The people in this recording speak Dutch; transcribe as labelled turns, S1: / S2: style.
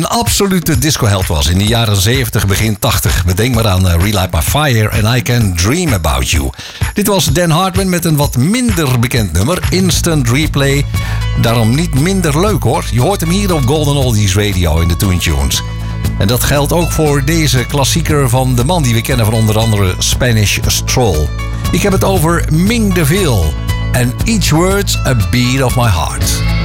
S1: Een absolute discoheld was in de jaren 70, begin 80. Bedenk maar aan Relight My Fire en I Can Dream About You. Dit was Dan Hartman met een wat minder bekend nummer, Instant Replay. Daarom niet minder leuk hoor. Je hoort hem hier op Golden Oldies Radio in de Toon Tunes. En dat geldt ook voor deze klassieker van de man die we kennen van onder andere Spanish Stroll. Ik heb het over Ming DeVille en Each Word's a Beat of My Heart.